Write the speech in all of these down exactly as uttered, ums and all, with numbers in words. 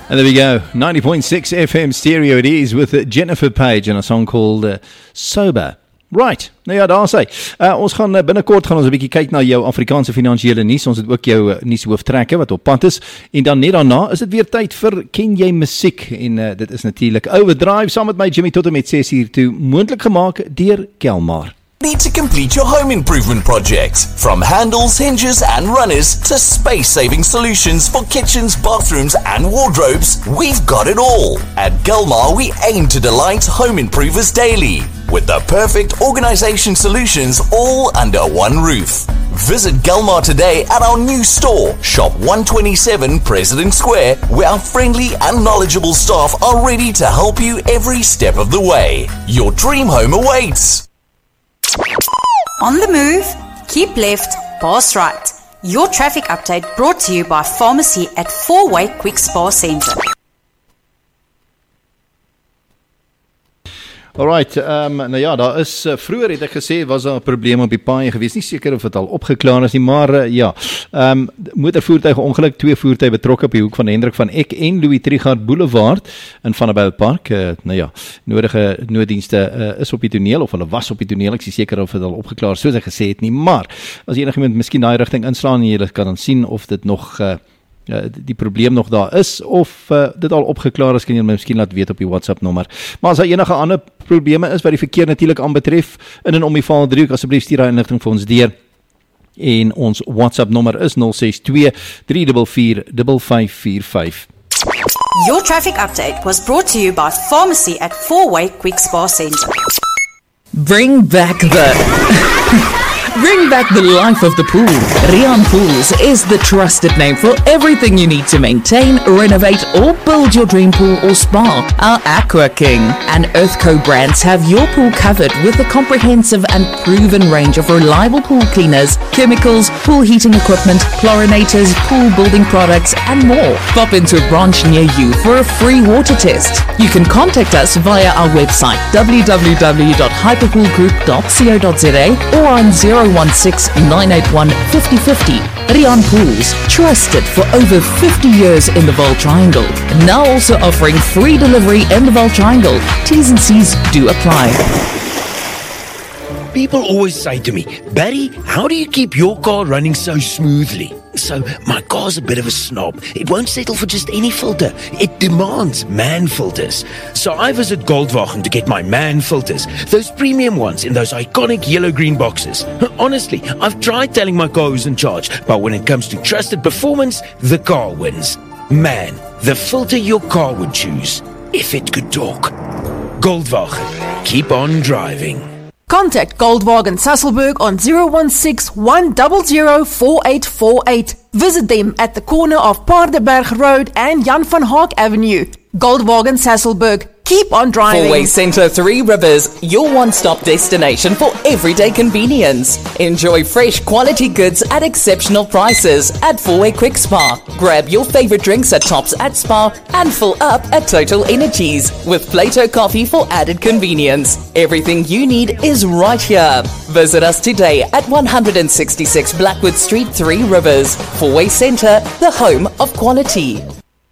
And there we go, ninety point six F M stereo it is with Jennifer Page and a song called uh, Sober. Right, nou ja, daar sê, uh, ons gaan uh, binnekort gaan ons 'n bietjie kyk na jou Afrikaanse finansiële nuus, ons het ook jou uh, nuushooftrekke wat op pad is, en dan net daarna is dit weer tyd vir Ken jy musiek, en uh, dit is natuurlik Overdrive, saam met my Jimmy tot en met ses uur toe, moontlik gemaak deur Kelmar. Need to complete your home improvement project? From handles, hinges and runners to space-saving solutions for kitchens, bathrooms and wardrobes, we've got it all. At Gulmar, we aim to delight home improvers daily with the perfect organisation solutions all under one roof. Visit Gulmar today at our new store, Shop one twenty-seven President Square, where our friendly and knowledgeable staff are ready to help you every step of the way. Your dream home awaits. On the move, keep left, pass right. Your traffic update brought to you by Pharmacy at Four-Way Quick Spa Centre. Alright, um, nou ja, daar is, uh, vroeger het ek gesê, was daar 'n probleem op die paai gewees, nie seker of het al opgeklaar is nie, maar uh, ja, um, motorvoertuig ongeluk, twee voertuie betrokke op die hoek van Hendrik van Eck en Louis Trichardt Boulevard in Vanderbijl Park, uh, nou ja, nodige nooddienste uh, is op die toneel, of hulle was op die toneel, ek is seker of het al opgeklaar soos ek gesê het nie, maar, as enigemand miskien daai rigting inslaan, en jy kan dan sien of dit nog uh, Uh, die probleem nog daar is, of uh, dit al opgeklaar is, kan jy my miskien laat weet op die WhatsApp nommer. Maar as daar enige ander probleme is, wat die verkeer natuurlik aanbetref, in en om die val driehoek, asseblief stuur daai inligting vir ons deur, en ons WhatsApp nommer is nul ses twee drie vier vier vyf vyf vier vyf. Your traffic update was brought to you by Pharmacy at Four-Way Quick Spa Centre. Bring back the... Bring back the life of the pool. Rian Pools is the trusted name for everything you need to maintain, renovate or build your dream pool or spa. Our Aqua King and Earthco brands have your pool covered with a comprehensive and proven range of reliable pool cleaners, chemicals, pool heating equipment, chlorinators, pool building products and more. Pop into a branch near you for a free water test. You can contact us via our website w w w dot hyperpool group dot co dot z a or on zero one six nine eight one five zero five zero. Rian Pools, trusted for over fifty years in the Vaal Triangle. Now also offering free delivery in the Vaal Triangle. T's and C's do apply. People always say to me, Barry, how do you keep your car running so smoothly? So, my car's a bit of a snob. It won't settle for just any filter. It demands man filters. So I visit Goldwagen to get my man filters. Those premium ones in those iconic yellow-green boxes. Honestly, I've tried telling my car who's in charge, but when it comes to trusted performance, the car wins. Man, the filter your car would choose, if it could talk. Goldwagen, keep on driving. Contact Goldwagen Sasolburg on zero one six one zero zero four eight four eight. Visit them at the corner of Paardeberg Road and Jan van Haak Avenue. Goldwagen Sasolburg. Keep on driving. Four-Way Centre Three Rivers, your one-stop destination for everyday convenience. Enjoy fresh quality goods at exceptional prices at Four-Way Quick Spa. Grab your favorite drinks at Tops at Spa and fill up at Total Energies with Plato Coffee for added convenience. Everything you need is right here. Visit us today at one sixty-six Blackwood Street, Three Rivers. Four-Way Centre, the home of quality.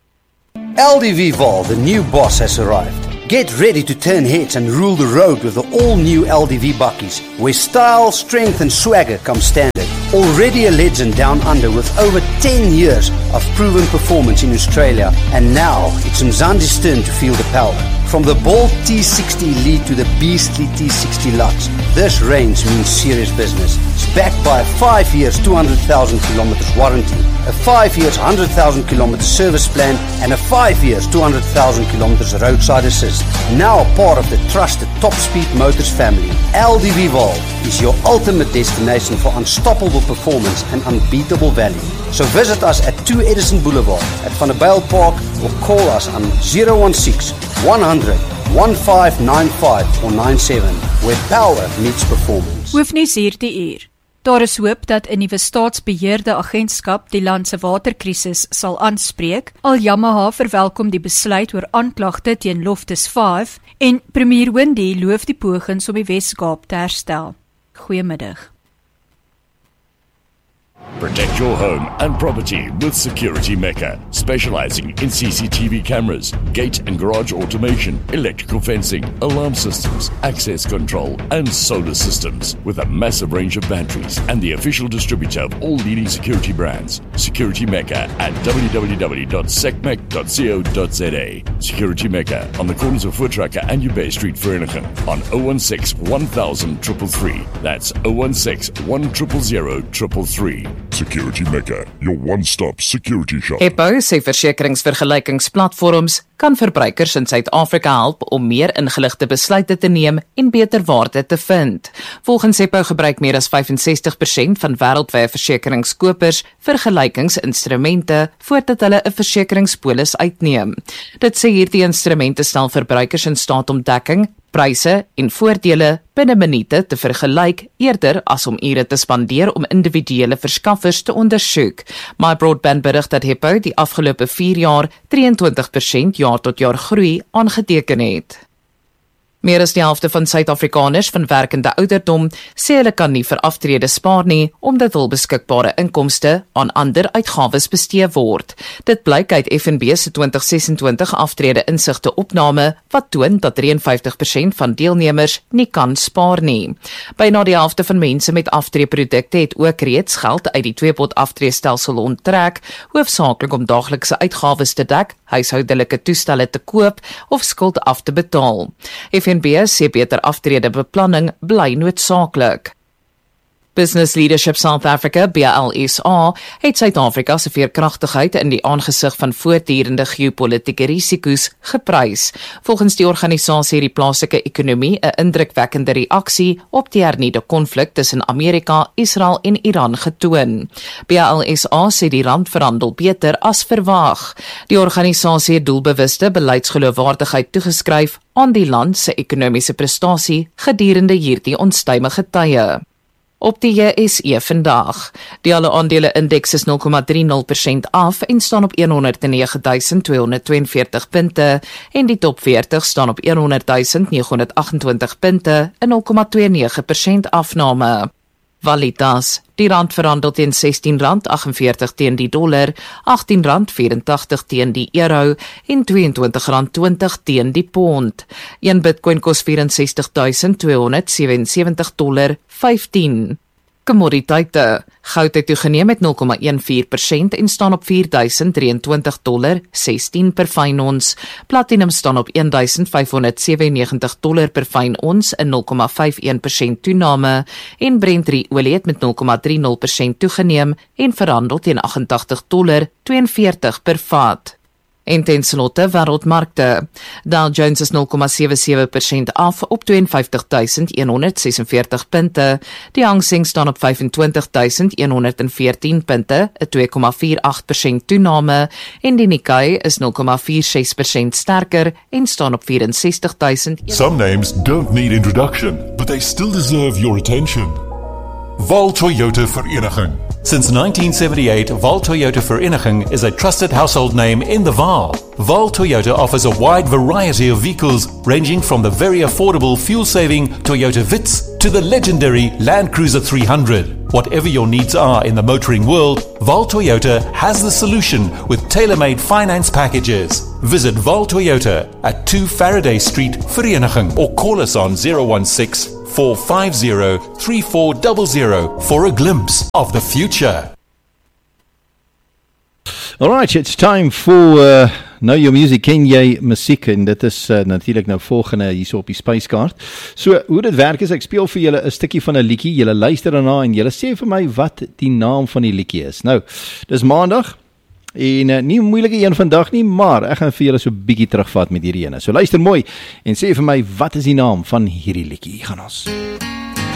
L D V Vaal, the new boss, has arrived. Get ready to turn heads and rule the road with the all-new L D V bakkies, where style, strength and swagger come standard. Already a legend down under with over ten years of proven performance in Australia, and now it's Mzansi's turn to feel the power. From the bold T sixty Elite to the beastly T sixty Lux, this range means serious business. It's backed by a five years, two hundred thousand kilometers warranty, a five years, one hundred thousand kilometers service plan, and a five years, two hundred thousand kilometers roadside assist. Now part of the trusted Top Speed Motors family, L D V Vaal is your ultimate destination for unstoppable performance and unbeatable value. So visit us at two Edison Boulevard at Vanderbijl Park or call us on zero one six one hundred fifteen ninety-five or ninety-seven, where power meets performance. Hoofnuus hierdie uur. Daar is hoop dat 'n nuwe staatsbeheerde agentskap die land se waterkrisis sal aanspreek. Al Yamaha verwelkom die besluit oor aanklagte teen Loftus vyf en Premier Wendy loof die pogings om die Wes-Kaap te herstel. Goeiemiddag. Protect your home and property with Security Mecca, specializing in C C T V cameras, gate and garage automation, electrical fencing, alarm systems, access control, and solar systems, with a massive range of batteries and the official distributor of all leading security brands. Security Mecca at w w w dot secmec dot co dot z a. Security Mecca on the corners of Voortrekker and Ubay Street, Vereniging, on zero one six, one thousand, three three three. That's zero one six, one zero zero, three three three. Security Mecca, your one-stop security shop. Eppo sê versekeringsvergelykingsplatforms kan verbruikers in Suid-Afrika help om meer ingeligte besluite te neem en beter waarde te vind. Volgens Eppo gebruik meer as vyf-en-sestig persent van wêreldwye versekeringskopers vergelykingsinstrumente voordat hulle 'n versekeringspolis uitneem. Dit sê hierdie instrumente stel verbruikers in staat om dekking, pryse en voordele binne minute te vergelyk eerder as om ure te spandeer om individuele verskaffers te ondersoek. MyBroadband berig dat Eppo die afgelope vier jaar drieëntwintig persent jaar tot jaar groei aangeteken het. Meer as die helfte van Suid-Afrikaners van werkende ouderdom sê hulle kan nie vir aftrede spaar nie, omdat hul beskikbare inkomste aan ander uitgawes bestee word. Dit blyk uit F N B se twintig sesentwintig aftrede insigte opname, wat toon dat drieënvyftig persent van deelnemers nie kan spaar nie. Byna die helfte van mense met aftreeprodukte het ook reeds geld uit die tweepot aftreestelsel onttrek, hoofsaaklik om daaglikse uitgawes te dek, huishoudelike toestelle te koop of skuld af te betaal. F N B sê beter aftredebeplanning bly noodsaaklik. Business Leadership South Africa, B L S A, het Suid-Afrika se veerkragtigheid in die aangesig van voortdurende geopolitiese risiko's geprys. Volgens die organisasie het die plaaslike ekonomie 'n indrukwekkende reaksie op die hernieude konflik tussen Amerika, Israel en Iran getoon. B L S A sê die rand verhandel beter as verwag. Die organisasie het doelbewuste beleidsgeloofwaardigheid toegeskryf aan die land se ekonomiese prestasie gedurende hierdie onstuimige tye. Op die J S E vandag. Die alle aandele indeks is nul komma drie nul persent af en staan op honderdnege duisend tweehonderdtweeënveertig punte en die top veertig staan op honderd duisend negenhonderdagentwintig punte en nul komma nege twee persent afname. Validas, die rand verhandel teen sestien rand aggenveertig teen die dollar, agttien rand vyerentagtig teen die euro en tweeëntwintig rand twintig teen die pond. Een Bitcoin kos vyf-en-sestig duisend tweehonderdsewensewentig dollar vyftien. Kommoditeite. Goud het toegeneem met nul komma fourteen persent en staan op vier duisend drieëntwintig dollar sestien per fyn ons. Platinum staan op een duisend vyfhonderdsewennegentig dollar per fyn ons in nul komma vyf een persent toename en Brent olie het met nul komma drie nul persent toegeneem en verhandel teen achtentagtig dollar tweeënveertig per vat. En ten slotte wêreldmarkte. Dow Jones is nul komma sewe sewe persent af op vyf twee duisend honderdsesenveertig punte. Die Hang Seng staan op vyf twee duisend honderdveertien punte, 'n twee komma vyf agt persent toename en die Nikkei is nul komma vyf ses persent sterker en staan op vyf-en-sestig duisend. Some names don't need introduction, but they still deserve your attention. Val Toyota Vereniging. Since nineteen seventy-eight, Val Toyota Vereniging is a trusted household name in the Vaal. Val Toyota offers a wide variety of vehicles, ranging from the very affordable fuel-saving Toyota Vitz to the legendary Land Cruiser three hundred. Whatever your needs are in the motoring world, Val Toyota has the solution with tailor-made finance packages. Visit Val Toyota at two Faraday Street, Vereniging, or call us on zero one six, four five zero, three four zero zero for a glimpse of the future. All right, it's time for uh, Know Your Music, ken jy musiek, en dit is uh, natuurlik nou volgende hierso op die spyskaart. So, hoe dit werk is, ek speel vir julle 'n stukkie van 'n liedjie, julle luister daarna en julle sê vir my wat die naam van die liedjie is. Nou, dis maandag, en uh, nie 'n moeilike een vandag nie, maar ek gaan vir julle so 'n bietjie terugvat met hierdie ene. So luister mooi, en sê vir my, wat is die naam van hierdie liedjie? Hier gaan ons.